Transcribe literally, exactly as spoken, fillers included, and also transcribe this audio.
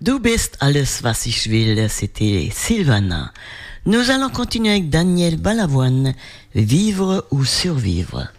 Du bist alles was ich will, c'était Sylvana. Nous allons continuer avec Daniel Balavoine, Vivre ou survivre.